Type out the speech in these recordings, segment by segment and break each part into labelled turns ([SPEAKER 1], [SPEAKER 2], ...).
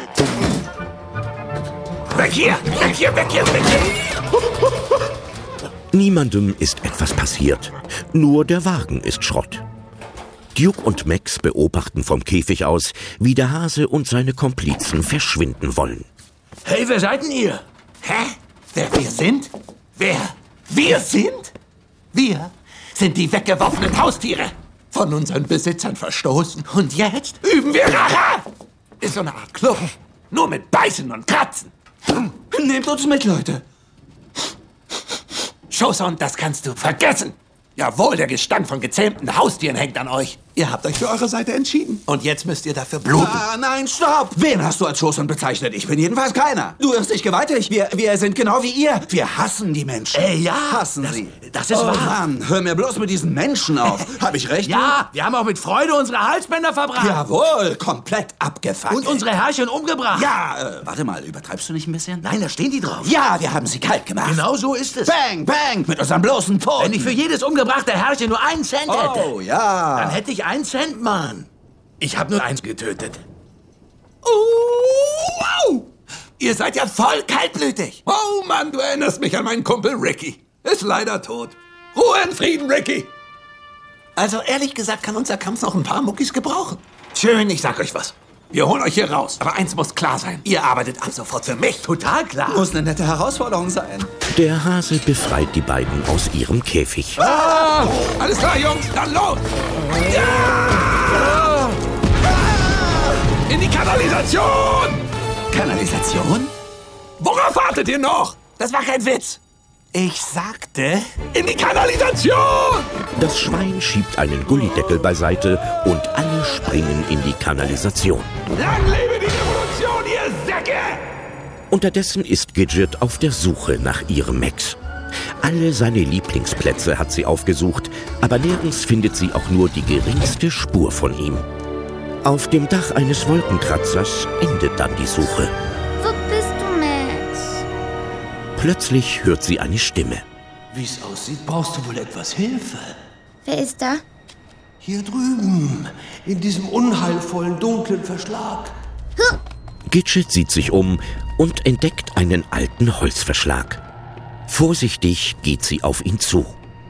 [SPEAKER 1] Weg hier! Weg hier! Weg hier! Weg hier!
[SPEAKER 2] Niemandem ist etwas passiert. Nur der Wagen ist Schrott. Duke und Max beobachten vom Käfig aus, wie der Hase und seine Komplizen verschwinden wollen.
[SPEAKER 1] Hey, wer seid denn ihr?
[SPEAKER 3] Hä? Wer wir sind? Wer? Wir sind? Wir sind die weggeworfenen Haustiere. Von unseren Besitzern verstoßen. Und jetzt üben wir Rache. Ist so eine Art Club. Nur mit Beißen und Kratzen.
[SPEAKER 1] Nehmt uns mit, Leute.
[SPEAKER 3] Schoßhund, das kannst du vergessen. Jawohl, der Gestank von gezähmten Haustieren hängt an euch.
[SPEAKER 4] Ihr habt euch für eure Seite entschieden.
[SPEAKER 3] Und jetzt müsst ihr dafür bluten.
[SPEAKER 1] Ah, nein, stopp! Wen hast du als Schoßhund bezeichnet? Ich bin jedenfalls keiner. Du irrst dich gewaltig. Wir sind genau wie ihr. Wir hassen die Menschen.
[SPEAKER 3] Ja.
[SPEAKER 1] Hassen sie.
[SPEAKER 3] Das ist
[SPEAKER 1] oh,
[SPEAKER 3] wahr.
[SPEAKER 1] Mann, hör mir bloß mit diesen Menschen auf. Hab ich recht?
[SPEAKER 3] Ja, wir haben auch mit Freude unsere Halsbänder verbrannt.
[SPEAKER 1] Jawohl, komplett abgefuckt.
[SPEAKER 3] Und unsere Herrchen umgebracht.
[SPEAKER 1] Ja, warte mal, übertreibst du nicht ein bisschen?
[SPEAKER 3] Nein, da stehen die drauf.
[SPEAKER 1] Ja, wir haben sie kalt gemacht.
[SPEAKER 3] Genau so ist es.
[SPEAKER 1] Bang, bang, mit unseren bloßen Pfoten.
[SPEAKER 3] Wenn ich für jedes umgebrachte Herrchen nur 1 Cent hätte,
[SPEAKER 1] oh, ja.
[SPEAKER 3] dann hätte ich 1 Cent, Mann. Ich habe nur 1 getötet.
[SPEAKER 4] Wow!
[SPEAKER 3] Ihr seid ja voll kaltblütig.
[SPEAKER 4] Oh Mann, du erinnerst mich an meinen Kumpel Ricky. Ist leider tot. Ruhe in Frieden, Ricky.
[SPEAKER 3] Also ehrlich gesagt kann unser Kampf noch ein paar Muckis gebrauchen. Schön, ich sag euch was. Wir holen euch hier raus. Aber eins muss klar sein. Ihr arbeitet ab sofort für mich. Total klar.
[SPEAKER 1] Muss eine nette Herausforderung sein.
[SPEAKER 2] Der Hase befreit die beiden aus ihrem Käfig.
[SPEAKER 4] Ah, alles klar, Jungs, dann los. Ja! In die Kanalisation!
[SPEAKER 3] Kanalisation?
[SPEAKER 4] Worauf wartet ihr noch?
[SPEAKER 3] Das war kein Witz. Ich sagte...
[SPEAKER 4] In die Kanalisation!
[SPEAKER 2] Das Schwein schiebt einen Gullideckel beiseite und alle springen in die Kanalisation.
[SPEAKER 4] Lang lebe die Revolution, ihr Säcke!
[SPEAKER 2] Unterdessen ist Gidget auf der Suche nach ihrem Max. Alle seine Lieblingsplätze hat sie aufgesucht, aber nirgends findet sie auch nur die geringste Spur von ihm. Auf dem Dach eines Wolkenkratzers endet dann die Suche.
[SPEAKER 5] Wo bist du, Max?
[SPEAKER 2] Plötzlich hört sie eine Stimme.
[SPEAKER 6] Wie es aussieht, brauchst du wohl etwas Hilfe.
[SPEAKER 5] Wer ist da?
[SPEAKER 6] Hier drüben, in diesem unheilvollen, dunklen Verschlag.
[SPEAKER 2] Gidget sieht sich um und entdeckt einen alten Holzverschlag. Vorsichtig geht sie auf ihn zu.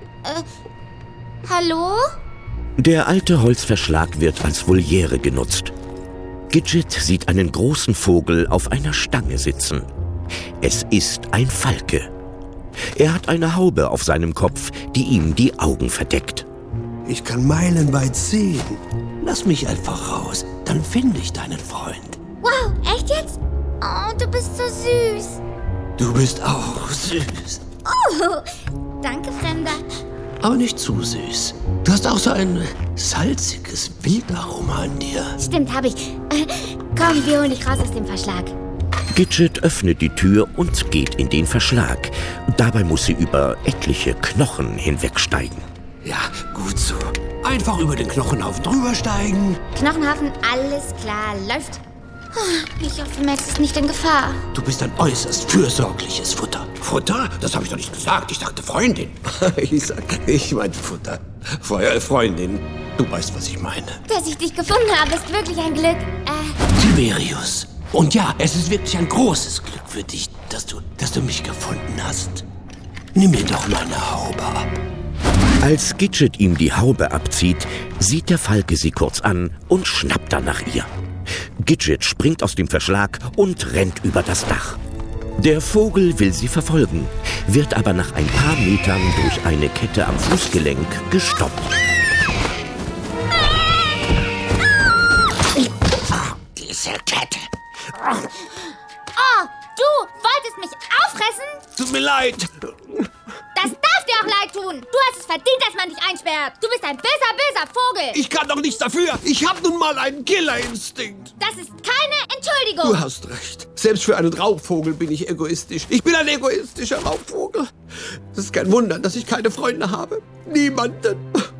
[SPEAKER 5] Hallo?
[SPEAKER 2] Der alte Holzverschlag wird als Voliere genutzt. Gidget sieht einen großen Vogel auf einer Stange sitzen. Es ist ein Falke. Er hat eine Haube auf seinem Kopf, die ihm die Augen verdeckt.
[SPEAKER 6] Ich kann meilenweit sehen. Lass mich einfach raus, dann finde ich deinen Freund.
[SPEAKER 5] Wow, echt jetzt? Oh, du bist so süß.
[SPEAKER 6] Du bist auch süß,
[SPEAKER 5] Oh, danke, Fremder.
[SPEAKER 6] aber nicht zu süß. Du hast auch so ein salziges Wildaroma an dir.
[SPEAKER 5] Stimmt, hab ich. Komm, wir holen dich raus aus dem Verschlag.
[SPEAKER 2] Gidget öffnet die Tür und geht in den Verschlag. Dabei muss sie über etliche Knochen hinwegsteigen.
[SPEAKER 6] Ja, gut so. Einfach über den Knochenhaufen drüber steigen.
[SPEAKER 5] Knochenhafen, alles klar, läuft. Ich hoffe, Max ist nicht in Gefahr.
[SPEAKER 6] Du bist ein äußerst fürsorgliches Futter.
[SPEAKER 4] Futter? Das habe ich doch nicht gesagt. Ich sagte Freundin.
[SPEAKER 6] Ich meinte Futter. Freundin. Du weißt, was ich meine.
[SPEAKER 5] Dass ich dich gefunden habe, ist wirklich ein Glück.
[SPEAKER 6] Tiberius. Und ja, es ist wirklich ein großes Glück für dich, dass du mich gefunden hast. Nimm mir doch meine Haube ab.
[SPEAKER 2] Als Gidget ihm die Haube abzieht, sieht der Falke sie kurz an und schnappt dann nach ihr. Gidget springt aus dem Verschlag und rennt über das Dach. Der Vogel will sie verfolgen, wird aber nach ein paar Metern durch eine Kette am Fußgelenk gestoppt.
[SPEAKER 3] Diese Kette.
[SPEAKER 5] Oh, du wolltest mich auffressen?
[SPEAKER 4] Tut mir leid.
[SPEAKER 5] Das darf dir auch leid tun. Du hast es verdient, dass man dich einsperrt. Du bist ein böser, böser Vogel.
[SPEAKER 4] Ich kann doch nichts dafür. Ich habe nun mal einen Killerinstinkt.
[SPEAKER 5] Das ist keine Entschuldigung.
[SPEAKER 4] Du hast recht. Selbst für einen Raubvogel bin ich egoistisch. Ich bin ein egoistischer Raubvogel. Es ist kein Wunder, dass ich keine Freunde habe. Niemanden.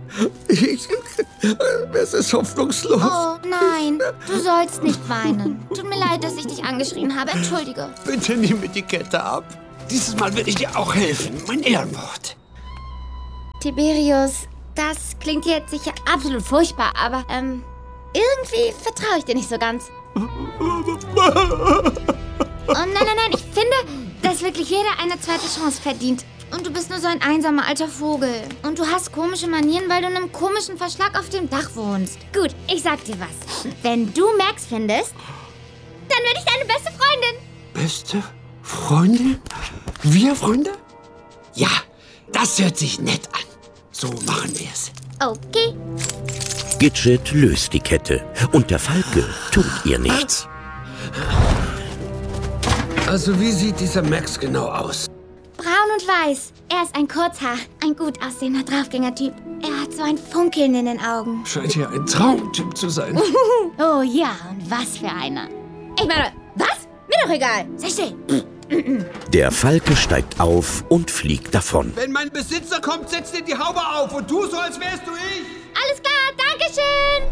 [SPEAKER 4] Es ist hoffnungslos.
[SPEAKER 5] Oh nein, du sollst nicht weinen. Tut mir leid, dass ich dich angeschrien habe. Entschuldige.
[SPEAKER 4] Bitte nimm mir die Kette ab. Dieses Mal will ich dir auch helfen. Mein Ehrenwort.
[SPEAKER 5] Tiberius, das klingt jetzt sicher absolut furchtbar, aber irgendwie vertraue ich dir nicht so ganz. Oh nein, ich finde, dass wirklich jeder eine zweite Chance verdient. Und du bist nur so ein einsamer alter Vogel. Und du hast komische Manieren, weil du in einem komischen Verschlag auf dem Dach wohnst. Gut, ich sag dir was. Wenn du Max findest, dann werde ich deine beste Freundin.
[SPEAKER 6] Beste Freundin? Wir Freunde? Ja, das hört sich nett an. So machen wir's.
[SPEAKER 5] Okay.
[SPEAKER 2] Gidget löst die Kette und der Falke tut ihr nichts.
[SPEAKER 6] Also wie sieht dieser Max genau aus?
[SPEAKER 5] Braun und weiß. Er ist ein Kurzhaar, ein gut aussehender Draufgänger-Typ. Er hat so ein Funkeln in den Augen.
[SPEAKER 6] Scheint ja ein Traumtyp zu sein.
[SPEAKER 5] Oh ja, und was für einer. Ich meine, was? Mir doch egal. Sei still.
[SPEAKER 2] Der Falke steigt auf und fliegt davon.
[SPEAKER 4] Wenn mein Besitzer kommt, setzt dir die Haube auf und tu so, als wärst du ich.
[SPEAKER 5] Alles klar, Dankeschön.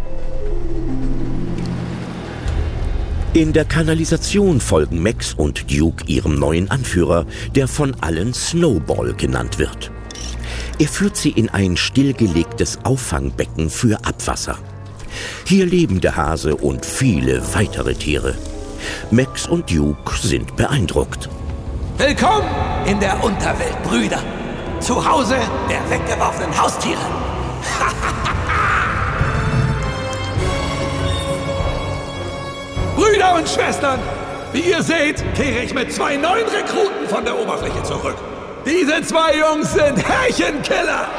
[SPEAKER 2] In der Kanalisation folgen Max und Duke ihrem neuen Anführer, der von allen Snowball genannt wird. Er führt sie in ein stillgelegtes Auffangbecken für Abwasser. Hier leben der Hase und viele weitere Tiere. Max und Duke sind beeindruckt.
[SPEAKER 3] Willkommen in der Unterwelt, Brüder. Zu Hause der weggeworfenen Haustiere. Brüder und Schwestern, wie ihr seht, kehre ich mit 2 neuen Rekruten von der Oberfläche zurück. Diese 2 Jungs sind Härchenkiller.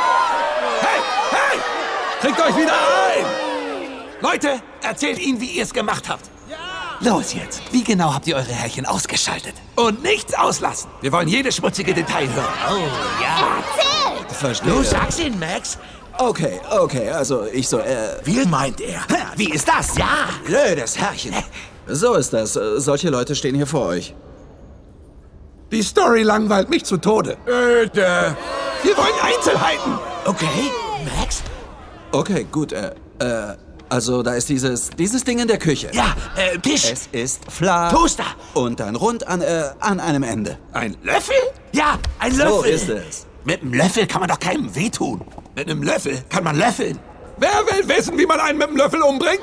[SPEAKER 3] Hey, kriegt euch wieder ein! Leute, erzählt ihnen, wie ihr es gemacht habt. Los jetzt, wie genau habt ihr eure Härchen ausgeschaltet? Und nichts auslassen. Wir wollen jedes schmutzige Detail hören. Oh, ja.
[SPEAKER 5] Erzähl!
[SPEAKER 1] Verstehe.
[SPEAKER 3] Du sag's ihnen, Max.
[SPEAKER 1] Okay, also ich so,
[SPEAKER 3] Wie meint er? Wie ist das? Ja.
[SPEAKER 1] blödes Herrchen. So ist das. Solche Leute stehen hier vor euch.
[SPEAKER 3] Die Story langweilt mich zu Tode. Wir wollen Einzelheiten. Okay, Max?
[SPEAKER 1] Okay, gut, also da ist dieses Ding in der Küche.
[SPEAKER 3] Ja, Tisch.
[SPEAKER 1] Es ist flach.
[SPEAKER 3] Toaster.
[SPEAKER 1] Und dann rund an einem Ende.
[SPEAKER 3] Ein Löffel? Ja, ein Löffel.
[SPEAKER 1] So ist es.
[SPEAKER 3] Mit einem Löffel kann man doch keinem wehtun. Mit einem Löffel kann man löffeln. Wer will wissen, wie man einen mit einem Löffel umbringt?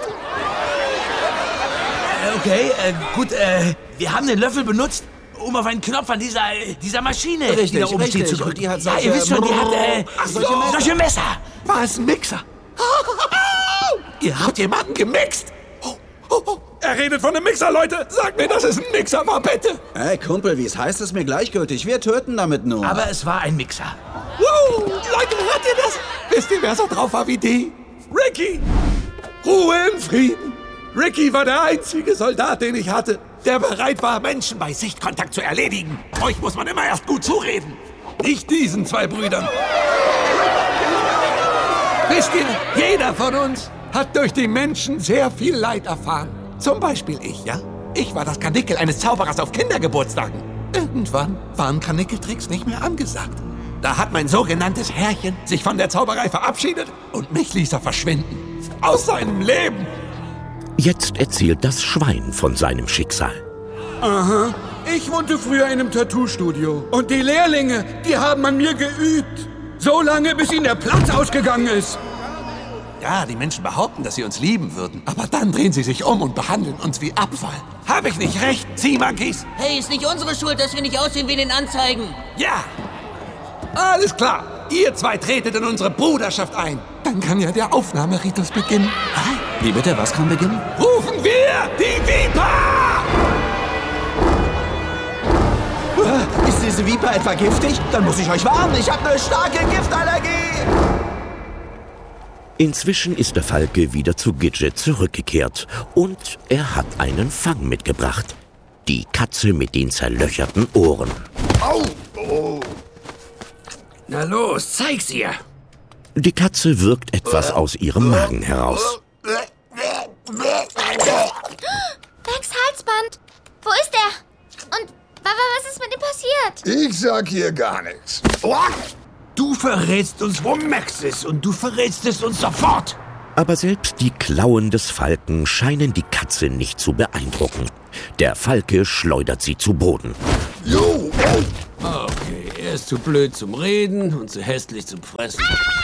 [SPEAKER 7] Okay, gut, wir haben den Löffel benutzt, um auf einen Knopf an dieser Maschine, die da oben steht, zu
[SPEAKER 1] Und
[SPEAKER 7] drücken.
[SPEAKER 1] die hat
[SPEAKER 7] Ja,
[SPEAKER 1] solche,
[SPEAKER 7] ihr wisst schon, die hat solche Messer.
[SPEAKER 3] War es ein Mixer? Ihr habt jemanden gemixt. Er redet von einem Mixer, Leute. Sagt mir, dass es ein Mixer war, bitte.
[SPEAKER 1] Hey, Kumpel, wie es heißt, ist mir gleichgültig. Wir töten damit nur.
[SPEAKER 7] Aber es war ein Mixer.
[SPEAKER 3] Leute, hört ihr das? Wisst ihr, wer so drauf war wie die? Ricky. Ruhe im Frieden. Ricky war der einzige Soldat, den ich hatte, der bereit war, Menschen bei Sichtkontakt zu erledigen. Euch muss man immer erst gut zureden. Nicht diesen 2 Brüdern. Wisst ihr, jeder von uns hat durch die Menschen sehr viel Leid erfahren. Zum Beispiel ich, ja? Ich war das Karnickel eines Zauberers auf Kindergeburtstagen. Irgendwann waren Karnickeltricks nicht mehr angesagt. Da hat mein sogenanntes Herrchen sich von der Zauberei verabschiedet und mich ließ er verschwinden. Aus seinem Leben.
[SPEAKER 2] Jetzt erzählt das Schwein von seinem Schicksal.
[SPEAKER 8] Aha. Ich wohnte früher in einem Tattoo-Studio. Und die Lehrlinge, die haben an mir geübt. So lange, bis ihnen der Platz ausgegangen ist.
[SPEAKER 3] Ja, die Menschen behaupten, dass sie uns lieben würden. Aber dann drehen sie sich um und behandeln uns wie Abfall. Hab ich nicht recht, Sea Monkeys?
[SPEAKER 9] Hey, ist nicht unsere Schuld, dass wir nicht aussehen wie in den Anzeigen.
[SPEAKER 3] Ja. Alles klar. Ihr 2 tretet in unsere Bruderschaft ein. Dann kann ja der Aufnahmeritus beginnen.
[SPEAKER 1] Wie bitte, was kann beginnen?
[SPEAKER 3] Rufen wir die Viper!
[SPEAKER 1] Ist diese Viper etwa giftig? Dann muss ich euch warnen. Ich habe eine starke Giftallergie.
[SPEAKER 2] Inzwischen ist der Falke wieder zu Gidget zurückgekehrt und er hat einen Fang mitgebracht. Die Katze mit den zerlöcherten Ohren.
[SPEAKER 6] Na los, zeig's ihr.
[SPEAKER 2] Die Katze wirkt etwas aus ihrem Magen heraus.
[SPEAKER 5] Max Halsband. Wo ist er? Und was ist mit ihm passiert?
[SPEAKER 10] Ich sag hier gar nichts.
[SPEAKER 6] Du verrätst uns, wo Max ist, und du verrätst es uns sofort.
[SPEAKER 2] Aber selbst die Klauen des Falken scheinen die Katze nicht zu beeindrucken. Der Falke schleudert sie zu Boden.
[SPEAKER 6] Okay, er ist zu blöd zum Reden und zu hässlich zum Fressen.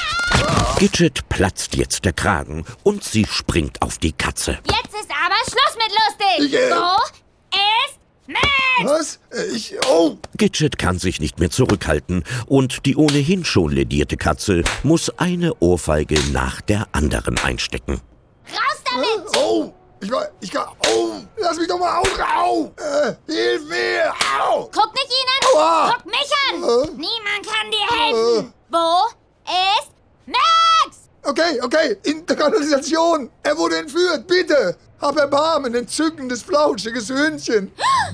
[SPEAKER 2] Gidget platzt jetzt der Kragen und sie springt auf die Katze.
[SPEAKER 5] Jetzt ist aber Schluss mit lustig. Wo ist Max?
[SPEAKER 10] Was?
[SPEAKER 2] Gidget kann sich nicht mehr zurückhalten und die ohnehin schon ledierte Katze muss eine Ohrfeige nach der anderen einstecken.
[SPEAKER 5] Raus damit!
[SPEAKER 10] Lass mich doch mal au! Hilf mir! Au!
[SPEAKER 5] Guck nicht ihn an!
[SPEAKER 10] Aua.
[SPEAKER 5] Guck mich an! Niemand kann dir helfen! Wo ist Max?
[SPEAKER 10] Okay, in der Kanalisation. Er wurde entführt, bitte. Hab Erbarmen, entzückendes, flauschiges Hündchen.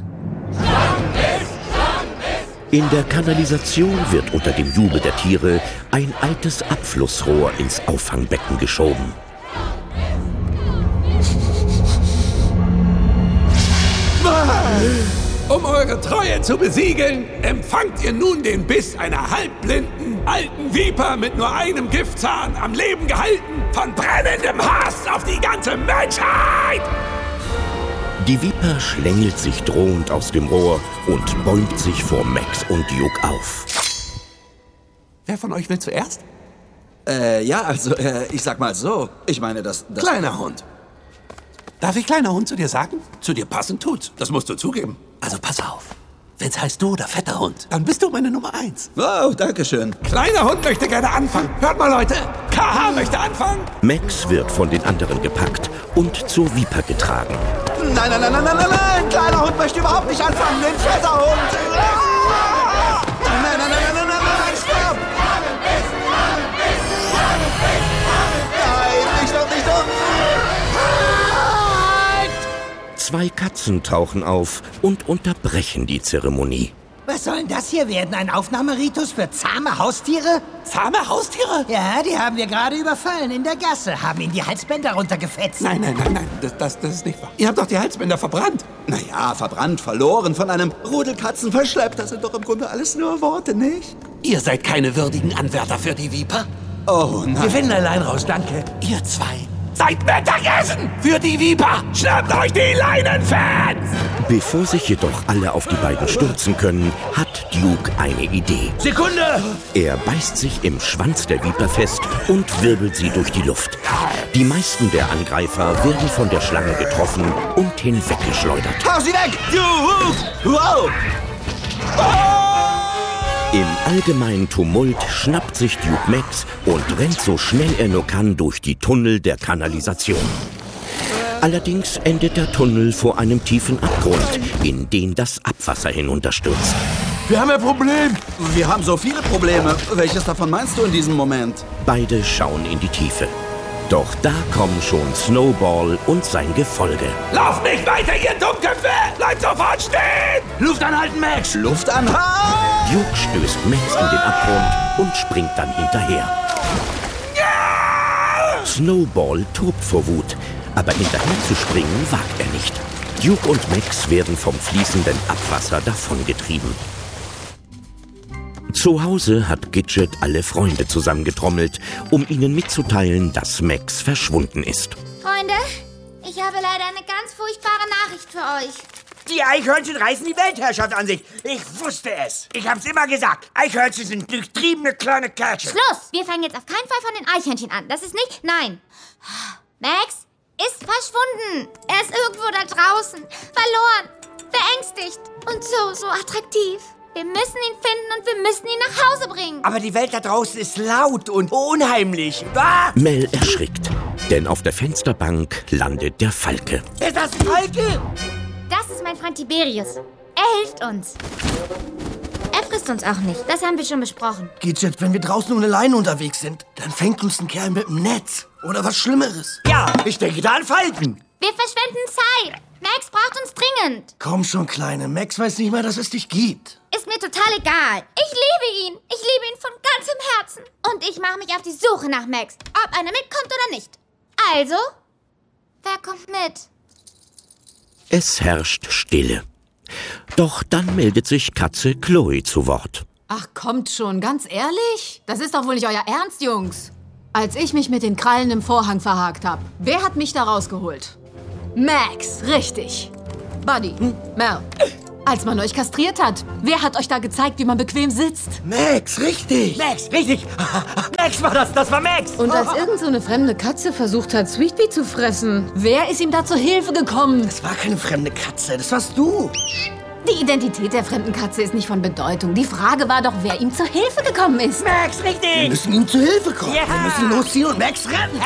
[SPEAKER 2] In der Kanalisation wird unter dem Jubel der Tiere ein altes Abflussrohr ins Auffangbecken geschoben.
[SPEAKER 3] Um eure Treue zu besiegeln, empfangt ihr nun den Biss einer halbblinden, alten Viper mit nur einem Giftzahn am Leben gehalten, von brennendem Hass auf die ganze Menschheit!
[SPEAKER 2] Die Viper schlängelt sich drohend aus dem Rohr und bäumt sich vor Max und Duke auf.
[SPEAKER 3] Wer von euch will zuerst?
[SPEAKER 1] Ich sag mal so. Ich meine, das...
[SPEAKER 3] Kleiner Hund. Darf ich kleiner Hund zu dir sagen? Zu dir passend tut's. Das musst du zugeben. Also pass auf. Wenn's heißt du oder fetter Hund, dann bist du meine Nummer 1.
[SPEAKER 1] Oh, danke schön.
[SPEAKER 3] Kleiner Hund möchte gerne anfangen. Hört mal, Leute. KH möchte anfangen.
[SPEAKER 2] Max wird von den anderen gepackt und zur Viper getragen.
[SPEAKER 1] Nein. Kleiner Hund möchte überhaupt nicht anfangen. Den fetter Hund. Nein, stopp. Nein, nicht doch.
[SPEAKER 2] Zwei Katzen tauchen auf und unterbrechen die Zeremonie.
[SPEAKER 11] Was soll denn das hier werden? Ein Aufnahmeritus für zahme Haustiere?
[SPEAKER 3] Zahme Haustiere?
[SPEAKER 11] Ja, die haben wir gerade überfallen in der Gasse. Haben ihnen die Halsbänder runtergefetzt.
[SPEAKER 3] Nein. Das ist nicht wahr. Ihr habt doch die Halsbänder verbrannt.
[SPEAKER 1] Naja, verbrannt, verloren, von einem Rudel Katzen verschleppt. Das sind doch im Grunde alles nur Worte, nicht?
[SPEAKER 6] Ihr seid keine würdigen Anwärter für die Viper.
[SPEAKER 1] Oh nein.
[SPEAKER 6] Wir finden allein raus, danke. Ihr zwei seid Mittagessen für die Viper. Schnappt euch die Leinenfans!
[SPEAKER 2] Bevor sich jedoch alle auf die beiden stürzen können, hat Duke eine Idee.
[SPEAKER 7] Sekunde!
[SPEAKER 2] Er beißt sich im Schwanz der Viper fest und wirbelt sie durch die Luft. Die meisten der Angreifer werden von der Schlange getroffen und hinweggeschleudert.
[SPEAKER 1] Hau sie weg! Wow!
[SPEAKER 2] Im allgemeinen Tumult schnappt sich Duke Max und rennt so schnell er nur kann durch die Tunnel der Kanalisation. Allerdings endet der Tunnel vor einem tiefen Abgrund, in den das Abwasser hinunterstürzt.
[SPEAKER 7] Wir haben ein Problem.
[SPEAKER 1] Wir haben so viele Probleme. Welches davon meinst du in diesem Moment?
[SPEAKER 2] Beide schauen in die Tiefe. Doch da kommen schon Snowball und sein Gefolge.
[SPEAKER 6] Lauft nicht weiter, ihr Dummköpfe! Bleibt sofort stehen!
[SPEAKER 7] Luft anhalten, Max!
[SPEAKER 1] Luft anhalten!
[SPEAKER 2] Duke stößt Max in den Abgrund und springt dann hinterher. Snowball tobt vor Wut, aber hinterher zu springen wagt er nicht. Duke und Max werden vom fließenden Abwasser davongetrieben. Zu Hause hat Gidget alle Freunde zusammengetrommelt, um ihnen mitzuteilen, dass Max verschwunden ist.
[SPEAKER 5] Freunde, ich habe leider eine ganz furchtbare Nachricht für euch.
[SPEAKER 12] Die Eichhörnchen reißen die Weltherrschaft an sich. Ich wusste es. Ich hab's immer gesagt. Eichhörnchen sind durchtriebene kleine Kerlchen.
[SPEAKER 5] Schluss! Wir fangen jetzt auf keinen Fall von den Eichhörnchen an. Das ist nicht... Nein. Max ist verschwunden. Er ist irgendwo da draußen. Verloren. Verängstigt. Und so attraktiv. Wir müssen ihn finden und wir müssen ihn nach Hause bringen.
[SPEAKER 12] Aber die Welt da draußen ist laut und unheimlich. Ah!
[SPEAKER 2] Mel erschrickt, denn auf der Fensterbank landet der Falke.
[SPEAKER 12] Ist das ein Falke?
[SPEAKER 5] Das ist mein Freund Tiberius. Er hilft uns. Er frisst uns auch nicht. Das haben wir schon besprochen.
[SPEAKER 6] Gidget, wenn wir draußen ohne Leine unterwegs sind, dann fängt uns ein Kerl mit dem Netz. Oder was Schlimmeres.
[SPEAKER 12] Ja, ich denke da an Falken.
[SPEAKER 5] Wir verschwenden Zeit. Max braucht uns dringend.
[SPEAKER 6] Komm schon, Kleine. Max weiß nicht mal, dass es dich gibt.
[SPEAKER 5] Ist mir total egal. Ich liebe ihn. Ich liebe ihn von ganzem Herzen. Und ich mache mich auf die Suche nach Max. Ob einer mitkommt oder nicht. Also, wer kommt mit?
[SPEAKER 2] Es herrscht Stille. Doch dann meldet sich Katze Chloe zu Wort.
[SPEAKER 13] Ach, kommt schon, ganz ehrlich? Das ist doch wohl nicht euer Ernst, Jungs. Als ich mich mit den Krallen im Vorhang verhakt habe, wer hat mich da rausgeholt? Max, richtig. Buddy, Mel. Als man euch kastriert hat. Wer hat euch da gezeigt, wie man bequem sitzt?
[SPEAKER 12] Max, richtig. Max, richtig. Max war das war Max.
[SPEAKER 13] Und als irgend so eine fremde Katze versucht hat, Sweetpea zu fressen, wer ist ihm da zur Hilfe gekommen?
[SPEAKER 12] Das war keine fremde Katze, das warst du.
[SPEAKER 13] Die Identität der fremden Katze ist nicht von Bedeutung. Die Frage war doch, wer ihm zur Hilfe gekommen ist.
[SPEAKER 12] Max, richtig.
[SPEAKER 3] Wir müssen ihm zur Hilfe kommen.
[SPEAKER 12] Ja.
[SPEAKER 3] Wir müssen losziehen und Max retten.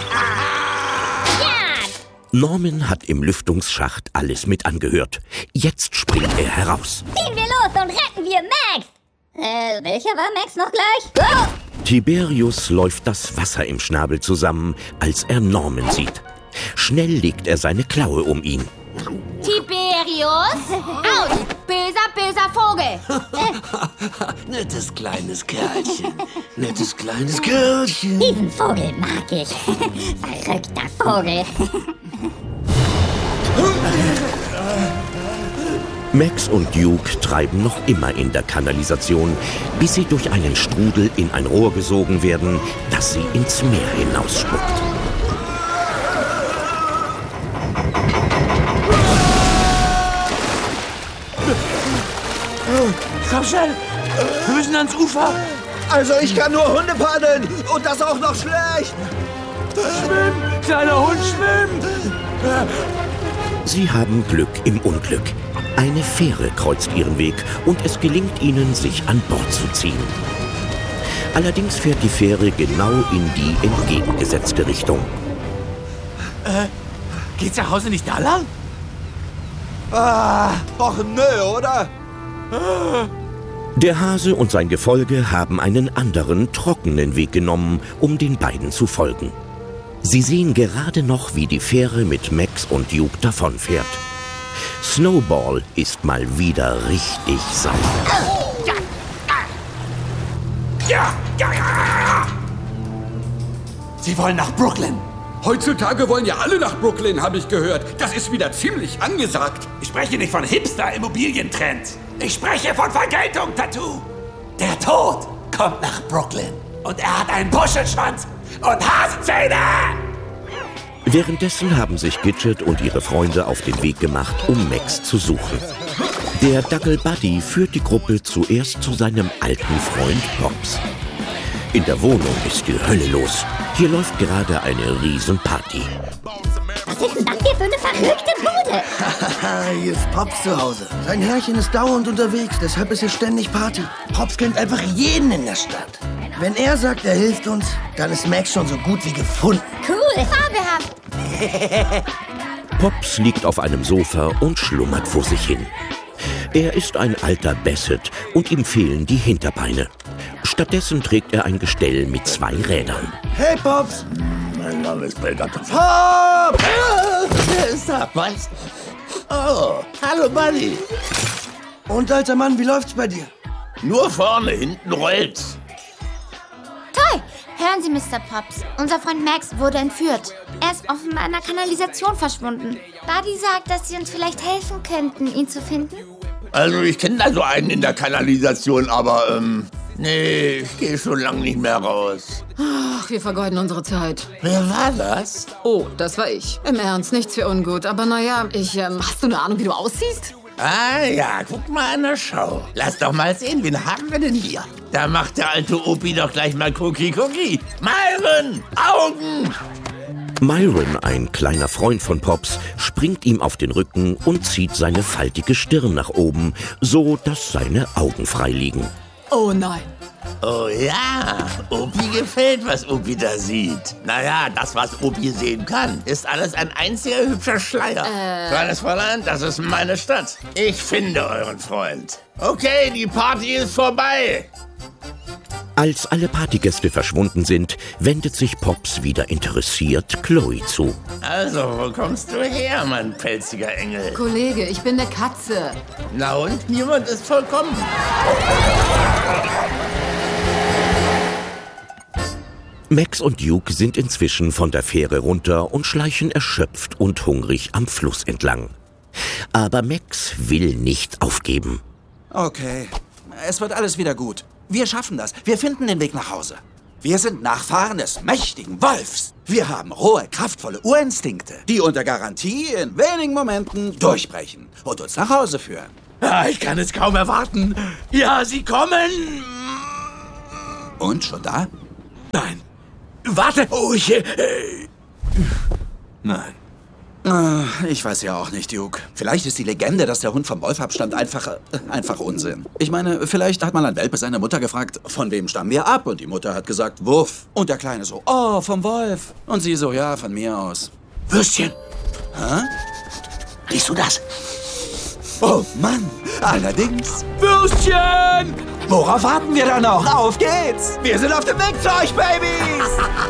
[SPEAKER 2] Norman hat im Lüftungsschacht alles mit angehört. Jetzt springt er heraus.
[SPEAKER 14] Gehen wir los und retten wir Max! Welcher war Max noch gleich? Oh!
[SPEAKER 2] Tiberius läuft das Wasser im Schnabel zusammen, als er Norman sieht. Schnell legt er seine Klaue um ihn.
[SPEAKER 5] Tiberius, aus! Böser Vogel!
[SPEAKER 6] Nettes kleines Kerlchen. Nettes kleines Kerlchen.
[SPEAKER 14] Diesen Vogel mag ich. Verrückter Vogel.
[SPEAKER 2] Max und Duke treiben noch immer in der Kanalisation, bis sie durch einen Strudel in ein Rohr gesogen werden, das sie ins Meer hinausspuckt.
[SPEAKER 7] Komm schnell! Wir müssen ans Ufer!
[SPEAKER 1] Also ich kann nur Hunde paddeln und das auch noch schlecht.
[SPEAKER 7] Schwimm, kleiner Hund, schwimm!
[SPEAKER 2] Sie haben Glück im Unglück. Eine Fähre kreuzt ihren Weg und es gelingt ihnen, sich an Bord zu ziehen. Allerdings fährt die Fähre genau in die entgegengesetzte Richtung.
[SPEAKER 7] Geht's nach Hause nicht da lang?
[SPEAKER 1] Och nö, oder?
[SPEAKER 2] Der Hase und sein Gefolge haben einen anderen, trockenen Weg genommen, um den beiden zu folgen. Sie sehen gerade noch, wie die Fähre mit Max und Duke davonfährt. Snowball ist mal wieder richtig sauer.
[SPEAKER 3] Ja! Sie wollen nach Brooklyn.
[SPEAKER 8] Heutzutage wollen ja alle nach Brooklyn, habe ich gehört. Das ist wieder ziemlich angesagt.
[SPEAKER 3] Ich spreche nicht von Hipster-Immobilientrend. Ich spreche von Vergeltung, Tattoo. Der Tod kommt nach Brooklyn. Und er hat einen Buschelschwanz und Hasenzähne.
[SPEAKER 2] Währenddessen haben sich Gidget und ihre Freunde auf den Weg gemacht, um Max zu suchen. Der Dackel Buddy führt die Gruppe zuerst zu seinem alten Freund Pops. In der Wohnung ist die Hölle los. Hier läuft gerade eine Riesenparty.
[SPEAKER 14] Was ist denn das hier für eine verrückte Bude?
[SPEAKER 3] Hier ist Pops zu Hause. Sein Herrchen ist dauernd unterwegs, deshalb ist hier ständig Party. Pops kennt einfach jeden in der Stadt. Wenn er sagt, er hilft uns, dann ist Max schon so gut wie gefunden.
[SPEAKER 14] Cool, fabelhaft.
[SPEAKER 2] Pops liegt auf einem Sofa und schlummert vor sich hin. Er ist ein alter Basset und ihm fehlen die Hinterbeine. Stattdessen trägt er ein Gestell mit 2 Rädern.
[SPEAKER 3] Hey, Pops!
[SPEAKER 12] Mein Name ist Belgato.
[SPEAKER 3] Pops!
[SPEAKER 12] Wer ist da? Was? Oh, hallo, Buddy.
[SPEAKER 3] Und, alter Mann, wie läuft's bei dir?
[SPEAKER 12] Nur vorne, hinten rollt's.
[SPEAKER 5] Toll! Hören Sie, Mr. Pops. Unser Freund Max wurde entführt. Er ist offenbar in der Kanalisation verschwunden. Buddy sagt, dass Sie uns vielleicht helfen könnten, ihn zu finden.
[SPEAKER 12] Also, ich kenne da so einen in der Kanalisation, aber, nee, ich gehe schon lange nicht mehr raus.
[SPEAKER 13] Ach, wir vergeuden unsere Zeit.
[SPEAKER 12] Wer war das?
[SPEAKER 13] Oh, das war ich. Im Ernst, nichts für ungut. Aber naja, hast du eine Ahnung, wie du aussiehst?
[SPEAKER 12] Ah ja, guck mal an der Schau. Lass doch mal sehen, wen haben wir denn hier? Da macht der alte Opi doch gleich mal Cookie. Myron, Augen!
[SPEAKER 2] Myron, ein kleiner Freund von Pops, springt ihm auf den Rücken und zieht seine faltige Stirn nach oben, so dass seine Augen frei liegen.
[SPEAKER 13] Oh nein.
[SPEAKER 12] Oh ja, Opi gefällt, was Opi da sieht. Naja, das, was Opi sehen kann, ist alles ein einziger hübscher Schleier. Kleines Fräulein, das ist meine Stadt. Ich finde euren Freund. Okay, die Party ist vorbei.
[SPEAKER 2] Als alle Partygäste verschwunden sind, wendet sich Pops wieder interessiert Chloe zu.
[SPEAKER 12] Also, wo kommst du her, mein pelziger Engel?
[SPEAKER 13] Kollege, ich bin eine Katze.
[SPEAKER 12] Na und? Niemand ist vollkommen.
[SPEAKER 2] Max und Duke sind inzwischen von der Fähre runter und schleichen erschöpft und hungrig am Fluss entlang. Aber Max will nicht aufgeben.
[SPEAKER 1] Okay, es wird alles wieder gut. Wir schaffen das. Wir finden den Weg nach Hause. Wir sind Nachfahren des mächtigen Wolfs. Wir haben rohe, kraftvolle Urinstinkte, die unter Garantie in wenigen Momenten durchbrechen und uns nach Hause führen.
[SPEAKER 7] Ja, ich kann es kaum erwarten. Ja, sie kommen.
[SPEAKER 1] Und, schon da?
[SPEAKER 7] Nein. Warte. Oh, nein.
[SPEAKER 1] Ich weiß ja auch nicht, Duke. Vielleicht ist die Legende, dass der Hund vom Wolf abstammt, einfach Unsinn. Ich meine, vielleicht hat mal ein Welpe seine Mutter gefragt, von wem stammen wir ab? Und die Mutter hat gesagt, Wuff. Und der Kleine so, oh, vom Wolf. Und sie so, ja, von mir aus.
[SPEAKER 7] Würstchen.
[SPEAKER 1] Hä?
[SPEAKER 7] Riechst du das?
[SPEAKER 1] Oh Mann, allerdings.
[SPEAKER 7] Würstchen!
[SPEAKER 1] Worauf warten wir da noch? Auf geht's! Wir sind auf dem Weg zu euch, Babys!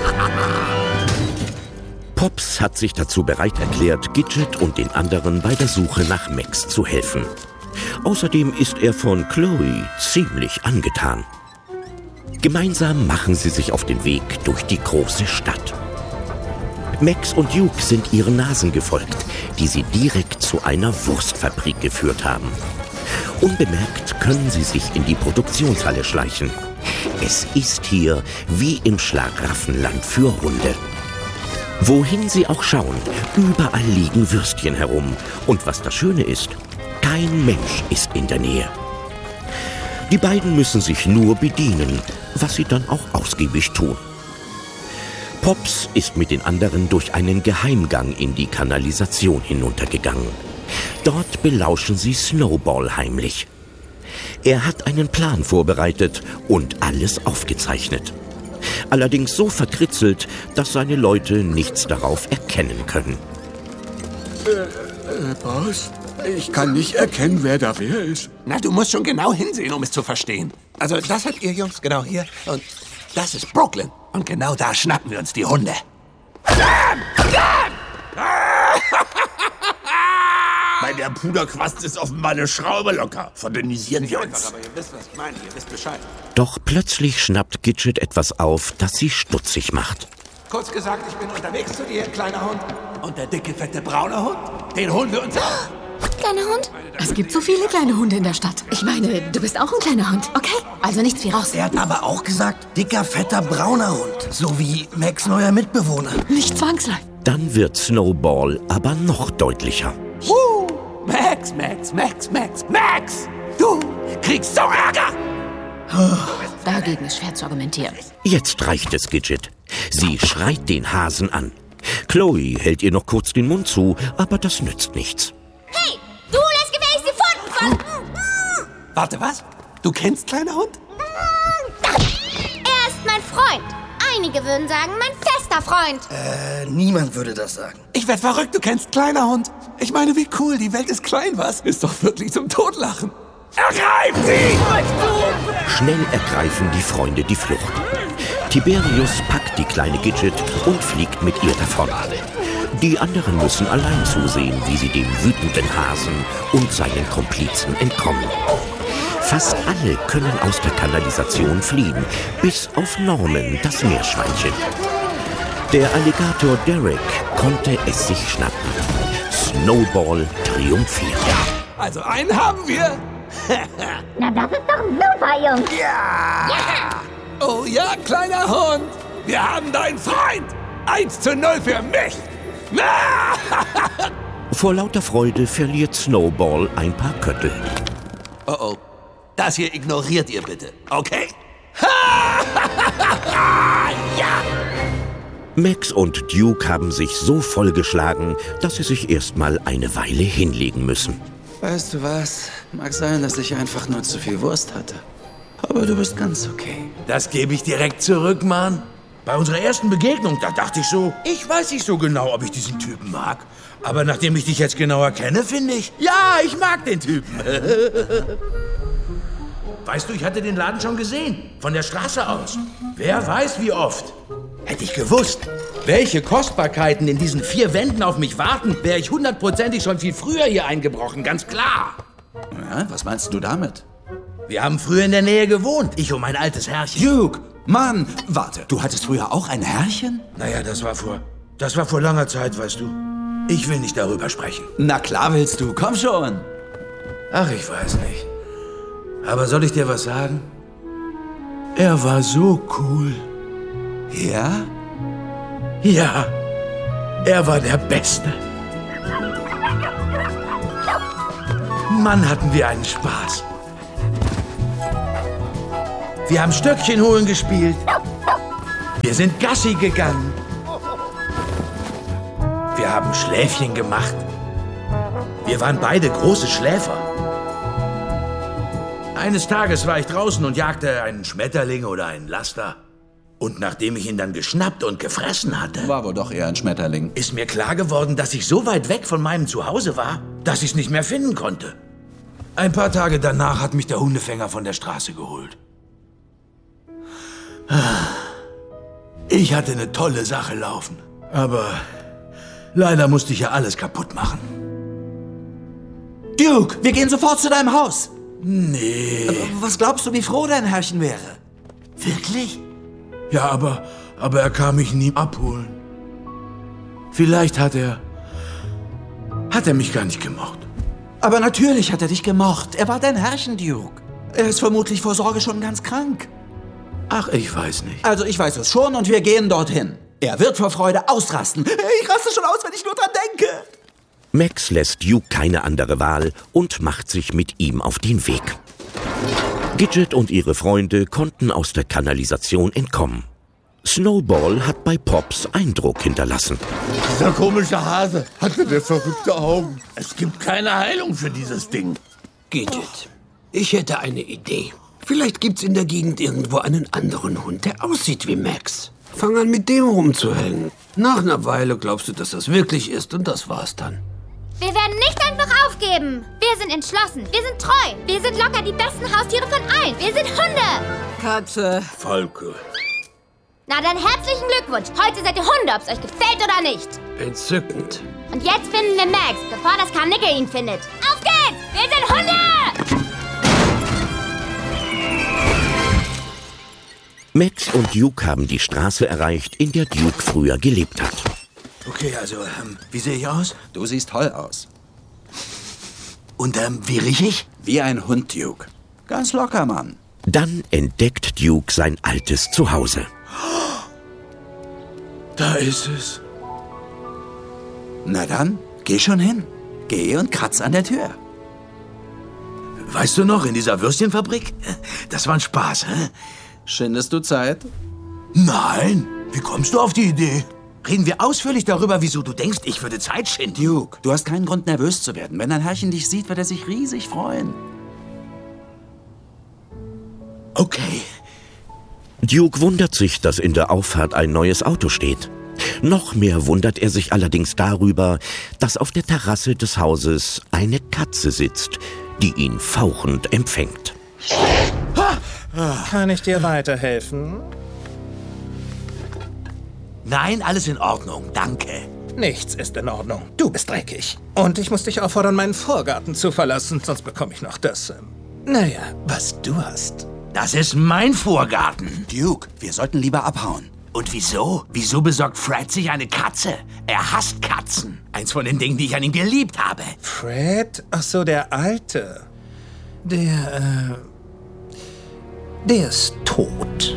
[SPEAKER 2] Pops hat sich dazu bereit erklärt, Gidget und den anderen bei der Suche nach Max zu helfen. Außerdem ist er von Chloe ziemlich angetan. Gemeinsam machen sie sich auf den Weg durch die große Stadt. Max und Duke sind ihren Nasen gefolgt, die sie direkt zu einer Wurstfabrik geführt haben. Unbemerkt können sie sich in die Produktionshalle schleichen. Es ist hier wie im Schlaraffenland für Hunde. Wohin sie auch schauen, überall liegen Würstchen herum. Und was das Schöne ist, kein Mensch ist in der Nähe. Die beiden müssen sich nur bedienen, was sie dann auch ausgiebig tun. Pops ist mit den anderen durch einen Geheimgang in die Kanalisation hinuntergegangen. Dort belauschen sie Snowball heimlich. Er hat einen Plan vorbereitet und alles aufgezeichnet. Allerdings so verkritzelt, dass seine Leute nichts darauf erkennen können.
[SPEAKER 8] Boss? Ich kann nicht erkennen, wer da wer ist.
[SPEAKER 3] Na, du musst schon genau hinsehen, um es zu verstehen. Also, das habt ihr Jungs genau hier. Und das ist Brooklyn. Und genau da schnappen wir uns die Hunde.
[SPEAKER 12] Bei der Puderquast ist offenbar eine Schraube locker. Verdünnisieren wir uns.
[SPEAKER 3] Aber ihr wisst, was ich meine. Ihr wisst Bescheid.
[SPEAKER 2] Doch plötzlich schnappt Gidget etwas auf, das sie stutzig macht.
[SPEAKER 3] Kurz gesagt, ich bin unterwegs zu dir, kleiner Hund. Und der dicke, fette, braune Hund, den holen wir uns auch.
[SPEAKER 5] Kleiner Hund?
[SPEAKER 13] Es gibt so viele kleine Hunde in der Stadt. Ich meine, du bist auch ein kleiner Hund, okay? Also nichts wie raus.
[SPEAKER 6] Er hat aber auch gesagt, dicker, fetter, brauner Hund. So wie Max' neuer Mitbewohner.
[SPEAKER 13] Nicht zwangsläufig.
[SPEAKER 2] Dann wird Snowball aber noch deutlicher.
[SPEAKER 3] Max, Max, Max, Max, Max! Du kriegst so Ärger!
[SPEAKER 13] Dagegen ist schwer zu argumentieren.
[SPEAKER 2] Jetzt reicht es Gidget. Sie schreit den Hasen an. Chloe hält ihr noch kurz den Mund zu, aber das nützt nichts.
[SPEAKER 5] Hey, du lässt gefälligst die Pfoten von...
[SPEAKER 3] Warte, was? Du kennst kleiner Hund?
[SPEAKER 5] Er ist mein Freund. Einige würden sagen, mein fester Freund.
[SPEAKER 6] Niemand würde das sagen.
[SPEAKER 3] Ich werd verrückt, du kennst kleiner Hund. Ich meine, wie cool, die Welt ist klein, was? Ist doch wirklich zum Totlachen. Ergreift sie!
[SPEAKER 2] Schnell ergreifen die Freunde die Flucht. Tiberius packt die kleine Gidget und fliegt mit ihr davon. Die anderen müssen allein zusehen, wie sie dem wütenden Hasen und seinen Komplizen entkommen. Fast alle können aus der Kanalisation fliehen, bis auf Norman, das Meerschweinchen. Der Alligator Derek konnte es sich schnappen. Snowball triumphiert.
[SPEAKER 3] Also einen haben wir.
[SPEAKER 14] Na, das ist doch super, Jungs.
[SPEAKER 3] Ja! Oh ja, kleiner Hund. Wir haben deinen Freund. 1:0 für mich.
[SPEAKER 2] Vor lauter Freude verliert Snowball ein paar Köttel.
[SPEAKER 3] Oh oh. Das hier ignoriert ihr bitte, okay? Ja!
[SPEAKER 2] Max und Duke haben sich so vollgeschlagen, dass sie sich erstmal eine Weile hinlegen müssen.
[SPEAKER 1] Weißt du was? Mag sein, dass ich einfach nur zu viel Wurst hatte. Aber du bist ganz okay.
[SPEAKER 7] Das gebe ich direkt zurück, Mann. Bei unserer ersten Begegnung, da dachte ich so, ich weiß nicht so genau, ob ich diesen Typen mag. Aber nachdem ich dich jetzt genauer kenne, finde ich, ja, ich mag den Typen. Weißt du, ich hatte den Laden schon gesehen, von der Straße aus. Wer weiß, wie oft. Hätte ich gewusst, welche Kostbarkeiten in diesen 4 Wänden auf mich warten, wäre ich 100%ig schon viel früher hier eingebrochen, ganz klar.
[SPEAKER 1] Ja, was meinst du damit?
[SPEAKER 7] Wir haben früher in der Nähe gewohnt, ich und mein altes Herrchen.
[SPEAKER 1] Duke, Mann, warte, du hattest früher auch ein Herrchen?
[SPEAKER 7] Naja, das war vor langer Zeit, weißt du. Ich will nicht darüber sprechen.
[SPEAKER 1] Na klar willst du, komm schon.
[SPEAKER 7] Ach, ich weiß nicht. Aber soll ich dir was sagen? Er war so cool.
[SPEAKER 1] Ja?
[SPEAKER 7] Ja, er war der Beste. Mann, hatten wir einen Spaß. Wir haben Stöckchen holen gespielt. Wir sind Gassi gegangen. Wir haben Schläfchen gemacht. Wir waren beide große Schläfer. Eines Tages war ich draußen und jagte einen Schmetterling oder einen Laster. Und nachdem ich ihn dann geschnappt und gefressen hatte...
[SPEAKER 1] War wohl doch eher ein Schmetterling.
[SPEAKER 7] ...ist mir klar geworden, dass ich so weit weg von meinem Zuhause war, dass ich es nicht mehr finden konnte. Ein paar Tage danach hat mich der Hundefänger von der Straße geholt. Ich hatte eine tolle Sache laufen. Aber leider musste ich ja alles kaputt machen.
[SPEAKER 1] Duke, wir gehen sofort zu deinem Haus.
[SPEAKER 7] Nee.
[SPEAKER 1] Was glaubst du, wie froh dein Herrchen wäre?
[SPEAKER 7] Wirklich? Ja, aber er kam mich nie abholen. Vielleicht hat er mich gar nicht gemocht.
[SPEAKER 1] Aber natürlich hat er dich gemocht. Er war dein Herrchen, Duke. Er ist vermutlich vor Sorge schon ganz krank.
[SPEAKER 7] Ach, ich weiß nicht.
[SPEAKER 1] Also ich weiß es schon und wir gehen dorthin. Er wird vor Freude ausrasten. Ich raste schon aus, wenn ich nur dran denke.
[SPEAKER 2] Max lässt Duke keine andere Wahl und macht sich mit ihm auf den Weg. Gidget und ihre Freunde konnten aus der Kanalisation entkommen. Snowball hat bei Pops Eindruck hinterlassen.
[SPEAKER 12] Dieser komische Hase hat eine verrückte Augen. Es gibt keine Heilung für dieses Ding.
[SPEAKER 6] Gidget, ich hätte eine Idee. Vielleicht gibt's in der Gegend irgendwo einen anderen Hund, der aussieht wie Max. Fang an, mit dem rumzuhängen. Nach einer Weile glaubst du, dass das wirklich ist und das war's dann.
[SPEAKER 5] Wir werden nicht einfach aufgeben. Wir sind entschlossen. Wir sind treu. Wir sind locker die besten Haustiere von allen. Wir sind Hunde.
[SPEAKER 13] Katze.
[SPEAKER 7] Falke.
[SPEAKER 5] Na dann herzlichen Glückwunsch. Heute seid ihr Hunde, ob's euch gefällt oder nicht.
[SPEAKER 6] Entzückend.
[SPEAKER 5] Und jetzt finden wir Max, bevor das Karnickel ihn findet. Auf geht's! Wir sind Hunde!
[SPEAKER 2] Max und Duke haben die Straße erreicht, in der Duke früher gelebt hat.
[SPEAKER 7] Okay, also, wie sehe ich aus?
[SPEAKER 1] Du siehst toll aus.
[SPEAKER 7] Und, wie rieche ich?
[SPEAKER 1] Wie ein Hund, Duke. Ganz locker, Mann.
[SPEAKER 2] Dann entdeckt Duke sein altes Zuhause.
[SPEAKER 7] Da ist es.
[SPEAKER 1] Na dann, geh schon hin. Geh und kratz an der Tür.
[SPEAKER 7] Weißt du noch, in dieser Würstchenfabrik? Das war ein Spaß, hä?
[SPEAKER 1] Schindest du Zeit?
[SPEAKER 7] Nein. Wie kommst du auf die Idee? Reden wir ausführlich darüber, wieso du denkst, ich würde Zeit schinden.
[SPEAKER 1] Duke, du hast keinen Grund, nervös zu werden. Wenn dein Herrchen dich sieht, wird er sich riesig freuen.
[SPEAKER 7] Okay.
[SPEAKER 2] Duke wundert sich, dass in der Auffahrt ein neues Auto steht. Noch mehr wundert er sich allerdings darüber, dass auf der Terrasse des Hauses eine Katze sitzt, die ihn fauchend empfängt.
[SPEAKER 15] Kann ich dir weiterhelfen?
[SPEAKER 7] Nein, alles in Ordnung, danke.
[SPEAKER 15] Nichts ist in Ordnung. Du bist dreckig. Und ich muss dich auffordern, meinen Vorgarten zu verlassen, sonst bekomme ich noch das, naja, was du hast.
[SPEAKER 7] Das ist mein Vorgarten.
[SPEAKER 1] Duke, wir sollten lieber abhauen.
[SPEAKER 7] Und wieso? Wieso besorgt Fred sich eine Katze? Er hasst Katzen. Eins von den Dingen, die ich an ihm geliebt habe.
[SPEAKER 15] Fred? Ach so, der Alte. Der ist tot.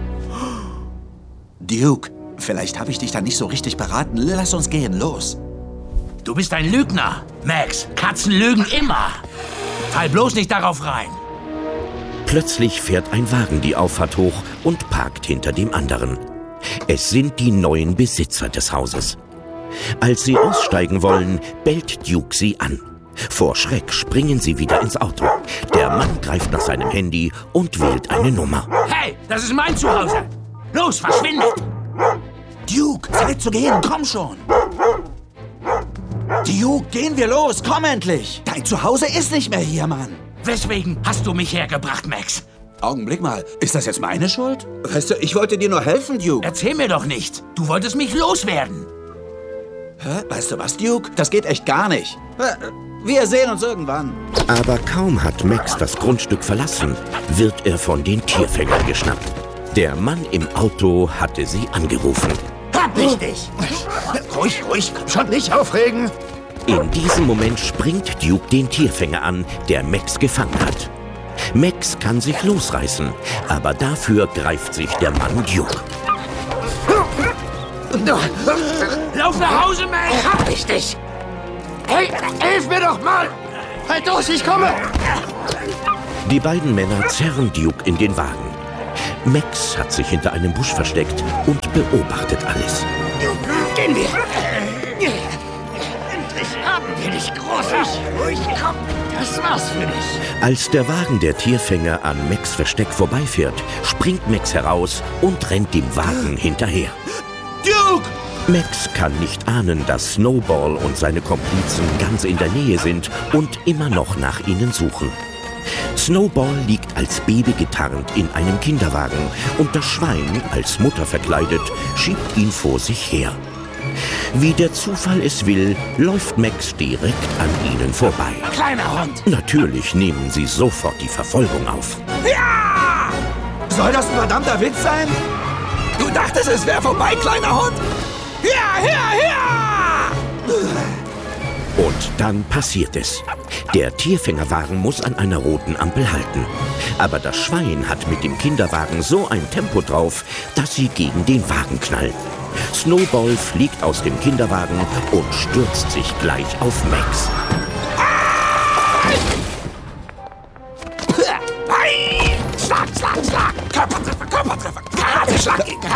[SPEAKER 1] Duke, vielleicht habe ich dich da nicht so richtig beraten. Lass uns gehen, los.
[SPEAKER 7] Du bist ein Lügner. Max, Katzen lügen immer. Fall bloß nicht darauf rein.
[SPEAKER 2] Plötzlich fährt ein Wagen die Auffahrt hoch und parkt hinter dem anderen. Es sind die neuen Besitzer des Hauses. Als sie aussteigen wollen, bellt Duke sie an. Vor Schreck springen sie wieder ins Auto. Der Mann greift nach seinem Handy und wählt eine Nummer.
[SPEAKER 7] Hey, das ist mein Zuhause. Los, verschwindet!
[SPEAKER 1] Duke, Zeit zu gehen, komm schon. Duke, gehen wir los, komm endlich. Dein Zuhause ist nicht mehr hier, Mann.
[SPEAKER 7] Weswegen hast du mich hergebracht, Max?
[SPEAKER 1] Augenblick mal, ist das jetzt meine Schuld? Weißt du, ich wollte dir nur helfen, Duke.
[SPEAKER 7] Erzähl mir doch nicht. Du wolltest mich loswerden.
[SPEAKER 1] Hä? Weißt du was, Duke? Das geht echt gar nicht. Wir sehen uns irgendwann.
[SPEAKER 2] Aber kaum hat Max das Grundstück verlassen, wird er von den Tierfängern geschnappt. Der Mann im Auto hatte sie angerufen.
[SPEAKER 12] Hab ich dich! Ruhig, komm schon, nicht aufregen!
[SPEAKER 2] In diesem Moment springt Duke den Tierfänger an, der Max gefangen hat. Max kann sich losreißen, aber dafür greift sich der Mann Duke.
[SPEAKER 7] Lauf nach Hause, Max!
[SPEAKER 12] Hab ich dich! Hey, hilf mir doch mal!
[SPEAKER 3] Halt durch, ich komme!
[SPEAKER 2] Die beiden Männer zerren Duke in den Wagen. Max hat sich hinter einem Busch versteckt und beobachtet alles.
[SPEAKER 3] Gehen wir! Endlich haben wir dich, Großer! Ruhig, komm! Das war's für dich!
[SPEAKER 2] Als der Wagen der Tierfänger an Max' Versteck vorbeifährt, springt Max heraus und rennt dem Wagen hinterher.
[SPEAKER 3] Duke!
[SPEAKER 2] Max kann nicht ahnen, dass Snowball und seine Komplizen ganz in der Nähe sind und immer noch nach ihnen suchen. Snowball liegt als Baby getarnt in einem Kinderwagen und das Schwein, als Mutter verkleidet, schiebt ihn vor sich her. Wie der Zufall es will, läuft Max direkt an ihnen vorbei.
[SPEAKER 3] Kleiner Hund!
[SPEAKER 2] Natürlich nehmen sie sofort die Verfolgung auf.
[SPEAKER 3] Ja!
[SPEAKER 1] Soll das ein verdammter Witz sein? Du dachtest, es wäre vorbei, kleiner Hund?
[SPEAKER 3] Ja!
[SPEAKER 2] Und dann passiert es. Der Tierfängerwagen muss an einer roten Ampel halten. Aber das Schwein hat mit dem Kinderwagen so ein Tempo drauf, dass sie gegen den Wagen knallen. Snowball fliegt aus dem Kinderwagen und stürzt sich gleich auf Max.
[SPEAKER 3] Schlag, Schlag, Schlag! Körpertreffer, Körpertreffer! Karateschlag gegen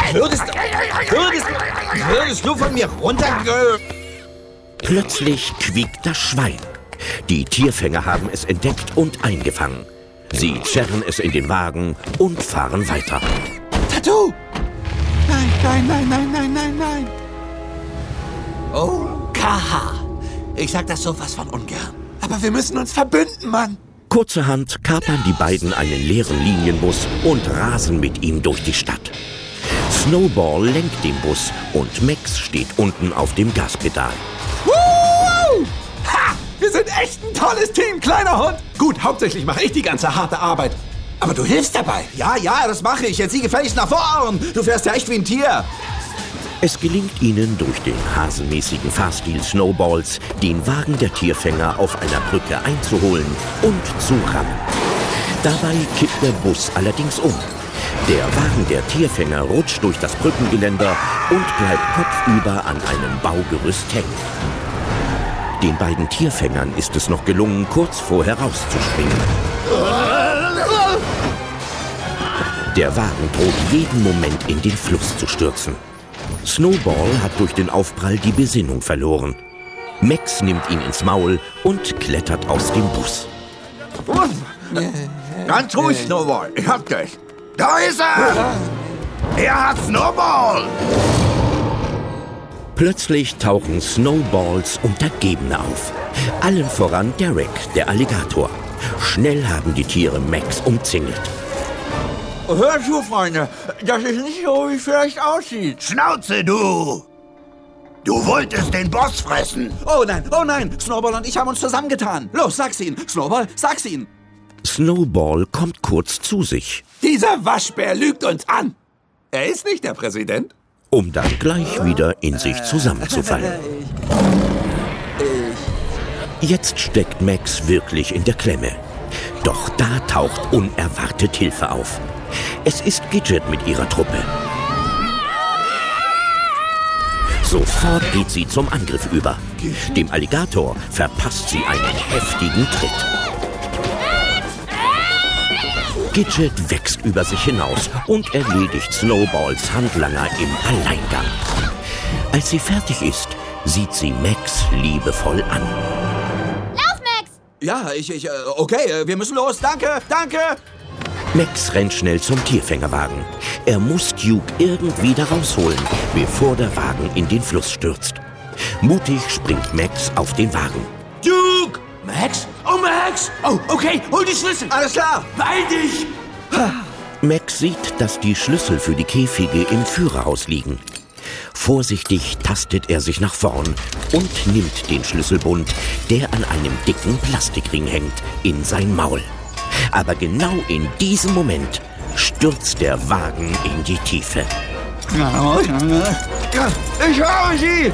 [SPEAKER 1] Würdest du von mir runter...
[SPEAKER 2] Plötzlich quiekt das Schwein. Die Tierfänger haben es entdeckt und eingefangen. Sie zerren es in den Wagen und fahren weiter.
[SPEAKER 3] Tattoo! Nein! Oh, Kaha. Ich sag das sowas von ungern. Aber wir müssen uns verbünden, Mann.
[SPEAKER 2] Kurzerhand kapern die beiden einen leeren Linienbus und rasen mit ihm durch die Stadt. Snowball lenkt den Bus und Max steht unten auf dem Gaspedal.
[SPEAKER 3] Ha! Wir sind echt ein tolles Team, kleiner Hund. Gut, hauptsächlich mache ich die ganze harte Arbeit. Aber du hilfst dabei.
[SPEAKER 1] Ja, das mache ich. Jetzt sieh gefälligst nach vorn. Du fährst ja echt wie ein Tier.
[SPEAKER 2] Es gelingt ihnen, durch den hasenmäßigen Fahrstil Snowballs den Wagen der Tierfänger auf einer Brücke einzuholen und zu rammen. Dabei kippt der Bus allerdings um. Der Wagen der Tierfänger rutscht durch das Brückengeländer und bleibt kopfüber an einem Baugerüst hängen. Den beiden Tierfängern ist es noch gelungen, kurz vorher rauszuspringen. Der Wagen droht jeden Moment in den Fluss zu stürzen. Snowball hat durch den Aufprall die Besinnung verloren. Max nimmt ihn ins Maul und klettert aus dem Bus.
[SPEAKER 12] Ganz ruhig, Snowball. Ich hab dich. Da ist er! Er hat Snowball!
[SPEAKER 2] Plötzlich tauchen Snowballs Untergebene auf. Allen voran Derek, der Alligator. Schnell haben die Tiere Max umzingelt.
[SPEAKER 12] Hör zu, Freunde. Das ist nicht so, wie es vielleicht aussieht. Schnauze, du! Du wolltest den Boss fressen.
[SPEAKER 1] Oh nein. Snowball und ich haben uns zusammengetan. Los, sag's ihnen. Snowball, sag's ihnen.
[SPEAKER 2] Snowball kommt kurz zu sich.
[SPEAKER 3] Dieser Waschbär lügt uns an. Er ist nicht der Präsident.
[SPEAKER 2] Um dann gleich wieder in sich zusammenzufallen. Jetzt steckt Max wirklich in der Klemme. Doch da taucht unerwartet Hilfe auf. Es ist Gidget mit ihrer Truppe. Sofort geht sie zum Angriff über. Dem Alligator verpasst sie einen heftigen Tritt. Gidget wächst über sich hinaus und erledigt Snowballs Handlanger im Alleingang. Als sie fertig ist, sieht sie Max liebevoll an.
[SPEAKER 5] Lauf, Max!
[SPEAKER 1] Ja, okay, wir müssen los. Danke!
[SPEAKER 2] Max rennt schnell zum Tierfängerwagen. Er muss Duke irgendwie da rausholen, bevor der Wagen in den Fluss stürzt. Mutig springt Max auf den Wagen.
[SPEAKER 3] Duke! Max? Oh, Max! Oh, okay, hol die Schlüssel!
[SPEAKER 1] Alles klar!
[SPEAKER 3] Beeil dich!
[SPEAKER 2] Max sieht, dass die Schlüssel für die Käfige im Führerhaus liegen. Vorsichtig tastet er sich nach vorn und nimmt den Schlüsselbund, der an einem dicken Plastikring hängt, in sein Maul. Aber genau in diesem Moment stürzt der Wagen in die Tiefe.
[SPEAKER 12] Ich habe sie!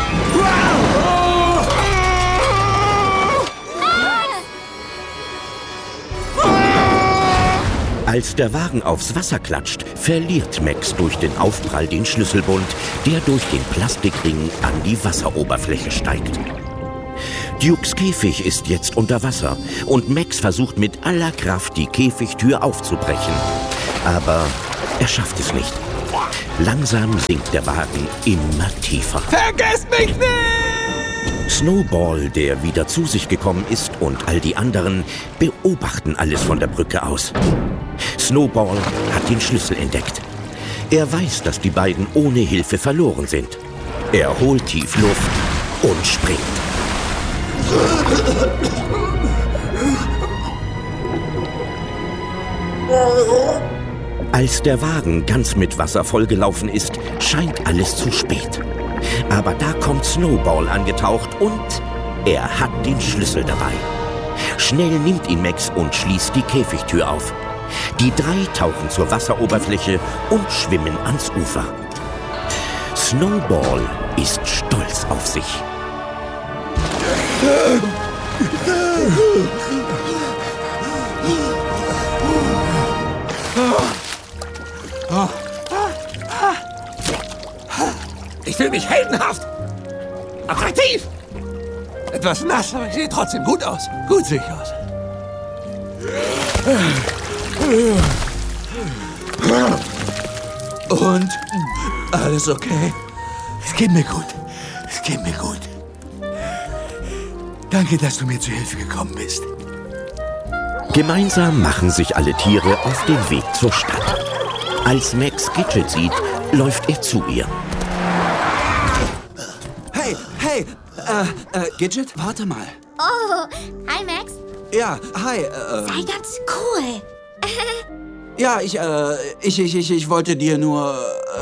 [SPEAKER 2] Als der Wagen aufs Wasser klatscht, verliert Max durch den Aufprall den Schlüsselbund, der durch den Plastikring an die Wasseroberfläche steigt. Dukes Käfig ist jetzt unter Wasser und Max versucht mit aller Kraft, die Käfigtür aufzubrechen. Aber er schafft es nicht. Langsam sinkt der Wagen immer tiefer.
[SPEAKER 4] Vergesst mich nicht!
[SPEAKER 2] Snowball, der wieder zu sich gekommen ist, und all die anderen beobachten alles von der Brücke aus. Snowball hat den Schlüssel entdeckt. Er weiß, dass die beiden ohne Hilfe verloren sind. Er holt tief Luft und springt. Als der Wagen ganz mit Wasser vollgelaufen ist, scheint alles zu spät. Aber da kommt Snowball angetaucht und er hat den Schlüssel dabei. Schnell nimmt ihn Max und schließt die Käfigtür auf. Die drei tauchen zur Wasseroberfläche und schwimmen ans Ufer. Snowball ist stolz auf sich.
[SPEAKER 3] Ich fühle mich heldenhaft. Attraktiv. Etwas nass, aber ich sehe trotzdem gut aus. Gut sehe ich aus. Und? Alles okay? Es geht mir gut. Es geht mir gut. Danke, dass du mir zu Hilfe gekommen bist.
[SPEAKER 2] Gemeinsam machen sich alle Tiere auf den Weg zur Stadt. Als Max Gidget sieht, läuft er zu ihr.
[SPEAKER 1] Hey, Gidget, warte mal.
[SPEAKER 5] Oh, hi Max.
[SPEAKER 1] Ja, hi,
[SPEAKER 5] Sei ganz cool.
[SPEAKER 1] Ja, ich wollte dir nur...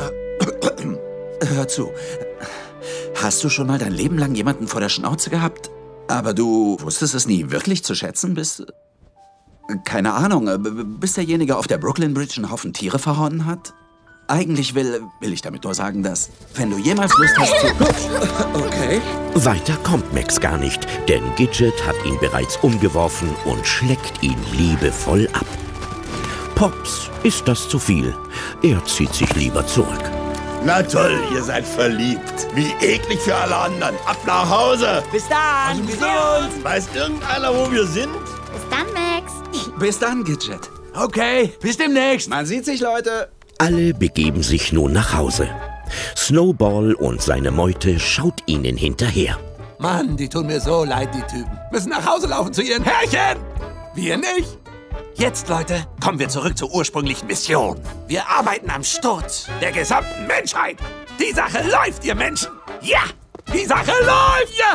[SPEAKER 1] hör zu. Hast du schon mal dein Leben lang jemanden vor der Schnauze gehabt, aber du wusstest es nie wirklich zu schätzen, bis... Keine Ahnung, bis derjenige auf der Brooklyn Bridge einen Haufen Tiere verhauen hat? Eigentlich will ich damit nur sagen, dass, wenn du jemals Lust hast zu... Okay.
[SPEAKER 2] Weiter kommt Max gar nicht, denn Gidget hat ihn bereits umgeworfen und schleckt ihn liebevoll ab. Pops ist das zu viel. Er zieht sich lieber zurück.
[SPEAKER 12] Na toll, ihr seid verliebt. Wie eklig für alle anderen. Ab nach Hause.
[SPEAKER 9] Bis dann. Wir sehen uns.
[SPEAKER 12] Weiß irgendeiner, wo wir sind?
[SPEAKER 5] Bis dann, Max.
[SPEAKER 1] Bis dann, Gidget.
[SPEAKER 7] Okay, bis demnächst.
[SPEAKER 1] Man sieht sich, Leute.
[SPEAKER 2] Alle begeben sich nun nach Hause. Snowball und seine Meute schaut ihnen hinterher.
[SPEAKER 3] Mann, die tun mir so leid, die Typen. Müssen nach Hause laufen zu ihren Herrchen. Wir nicht. Jetzt, Leute, kommen wir zurück zur ursprünglichen Mission. Wir arbeiten am Sturz der gesamten Menschheit. Die Sache läuft, ihr Menschen. Ja, die Sache läuft, ja.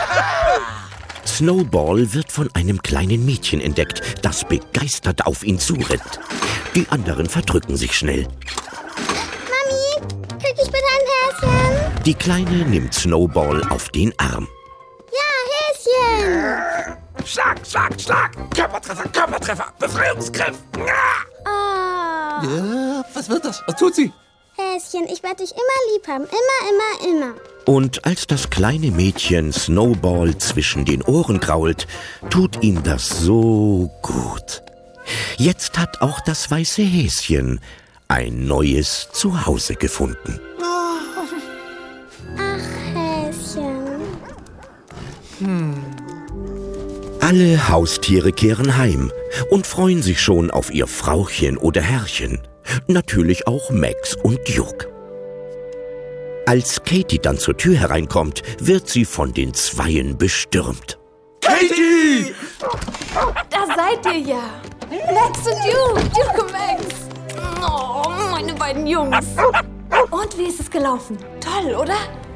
[SPEAKER 2] Snowball wird von einem kleinen Mädchen entdeckt, das begeistert auf ihn zurennt. Die anderen verdrücken sich schnell.
[SPEAKER 5] Mami, krieg ich bitte ein Häschen?
[SPEAKER 2] Die Kleine nimmt Snowball auf den Arm.
[SPEAKER 5] Ja, Häschen.
[SPEAKER 3] Schlag, Schlag, Schlag. Körpertreffer, Körpertreffer. Befreiungsgriff. Ja, was wird das? Was tut sie?
[SPEAKER 5] Häschen, ich werde dich immer lieb haben. Immer, immer, immer.
[SPEAKER 2] Und als das kleine Mädchen Snowball zwischen den Ohren krault, tut ihm das so gut. Jetzt hat auch das weiße Häschen ein neues Zuhause gefunden.
[SPEAKER 5] Ach, Häschen.
[SPEAKER 2] Alle Haustiere kehren heim und freuen sich schon auf ihr Frauchen oder Herrchen. Natürlich auch Max und Duke. Als Katie dann zur Tür hereinkommt, wird sie von den Zweien bestürmt.
[SPEAKER 8] Katie!
[SPEAKER 13] Da seid ihr ja. Max und Duke. Duke und Max. Oh, meine beiden Jungs. Und wie ist es gelaufen? Toll, oder?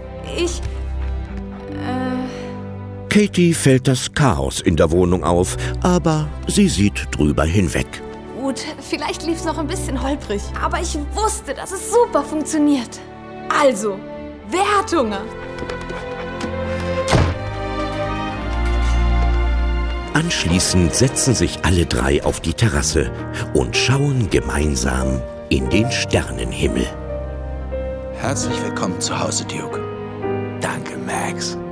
[SPEAKER 2] Katie fällt das Chaos in der Wohnung auf, aber sie sieht drüber hinweg.
[SPEAKER 13] Gut, vielleicht lief es noch ein bisschen holprig. Aber ich wusste, dass es super funktioniert. Also, wer hat Hunger?
[SPEAKER 2] Anschließend setzen sich alle drei auf die Terrasse und schauen gemeinsam in den Sternenhimmel.
[SPEAKER 1] Herzlich willkommen zu Hause, Duke.
[SPEAKER 3] Danke, Max.